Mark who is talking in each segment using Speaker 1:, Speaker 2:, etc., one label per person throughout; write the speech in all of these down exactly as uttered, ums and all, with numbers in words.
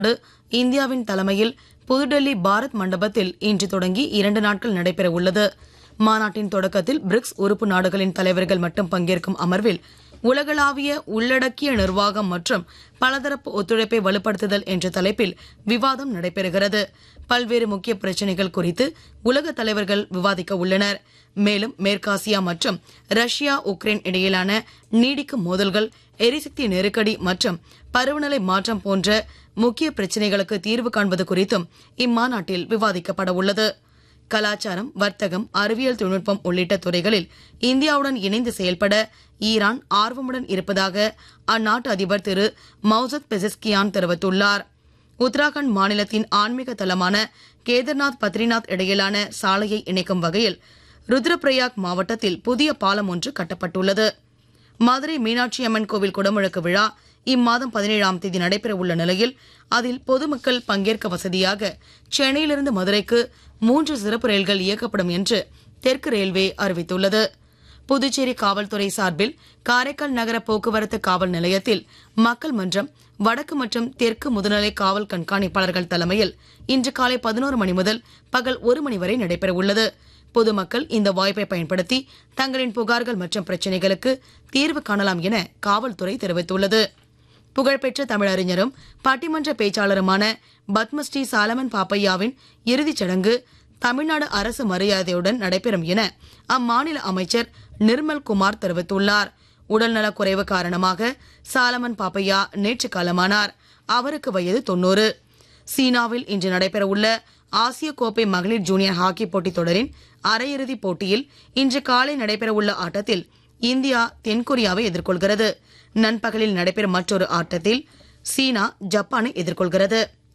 Speaker 1: இந்தியாவின் தலைமையில் புதுடெல்லி பாரத் மண்டபத்தில் இன்று தொடங்கி இரண்டு நாட்கள் நடைபெற உள்ளது. மாநாட்டின் தொடக்கத்தில் பிரிக்ஸ் உறுப்பு நாடுகளின் தலைவர்கள் மட்டும் பங்கேற்கும் அமர்வில் உலகளாவிய உள்ளடக்கிய நிர்வாகம் மற்றும் பலதரப்பு ஒத்துழைப்பை வலுப்படுத்துதல் என்ற தலைப்பில் விவாதம் நடைபெறுகிறது. பல்வேறு முக்கிய பிரச்சினைகள் குறித்து உலக தலைவர்கள் விவாதிக்க உள்ளனர். மேலும் மேற்காசியா மற்றும் ரஷ்யா உக்ரைன் இடையிலான நீடிக்கும் மோதல்கள், எரிசக்தி நெருக்கடி மற்றும் பருவநிலை மாற்றம் போன்ற முக்கிய பிரச்சினைகளுக்கு தீர்வு காண்பது குறித்தும் இம்மாநாட்டில் விவாதிக்கப்பட உள்ளது. கலாச்சாரம், வர்த்தகம், அறிவியல் தொழில்நுட்பம் உள்ளிட்ட துறைகளில் இந்தியாவுடன் இணைந்து செயல்பட ஈரான் ஆர்வமுடன் இருப்பதாக அந்நாட்டு அதிபர் திரு மௌசத் பெசஸ்கியான் தெரிவித்துள்ளார். உத்தராகண்ட் மாநிலத்தின் ஆன்மீக தலமான கேதர்நாத் பத்ரிநாத் இடையிலான சாலையை இணைக்கும் வகையில் ருத்ரபிரயாக் மாவட்டத்தில் புதிய பாலம் ஒன்று கட்டப்பட்டுள்ளது. மதுரை மீனாட்சி அம்மன் கோவில் குடமுழுக்கு விழா இம்மாதம் பதினேழாம் தேதி நடைபெற உள்ள நிலையில் அதில் பொதுமக்கள் பங்கேற்க வசதியாக சென்னையிலிருந்து மதுரைக்கு மூன்று சிறப்பு ரயில்கள் இயக்கப்படும் என்று தெற்கு ரயில்வே அறிவித்துள்ளது. புதுச்சேரி காவல்துறை சார்பில் காரைக்கால் நகர போக்குவரத்து காவல் நிலையத்தில் மக்கள் மன்றம், வடக்கு மற்றும் தெற்கு முதுநிலை காவல் கண்காணிப்பாளர்கள் தலைமையில் இன்று காலை பதினோரு மணி முதல் பகல் ஒரு மணி வரை நடைபெற உள்ளது. பொதுமக்கள் இந்த வாய்ப்பை பயன்படுத்தி தங்களின் புகார்கள் மற்றும் பிரச்சினைகளுக்கு தீர்வு காணலாம் என காவல்துறை தெரிவித்துள்ளது. புகழ்பெற்ற தமிழறிஞரும் பட்டிமன்ற பேச்சாளருமான பத்மஸ்ரீ சாலமன் பாப்பையாவின் இறுதிச் சடங்கு தமிழ்நாடு அரசு மரியாதையுடன் நடைபெறும் என அம்மாநில அமைச்சர் நிர்மல் குமார் தெரிவித்துள்ளார். உடல்நலக் குறைவு காரணமாக சாலமன் பாப்பையா நேற்று காலமானார். அவருக்கு வயது தொன்னூறு. சீனாவில் இன்று நடைபெறவுள்ள ஆசிய கோப்பை மகளிர் ஜூனியர் ஹாக்கி போட்டித் தொடரின் அரையிறுதிப் போட்டியில் இன்று காலை நடைபெறவுள்ள ஆட்டத்தில் இந்தியா தென்கொரியாவை எதிர்கொள்கிறது. நண்பகலில் நடைபெறும் மற்றொரு ஆட்டத்தில் சீனா ஜப்பானை எதிர்கொள்கிறது.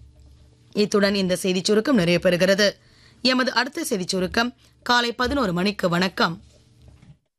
Speaker 1: இத்துடன் இந்த செய்திச் சுருக்கம் நிறைவு பெறுகிறது. எமது அடுத்த செய்திச் சுருக்கம் காலை பதினோரு மணிக்கு. வணக்கம்.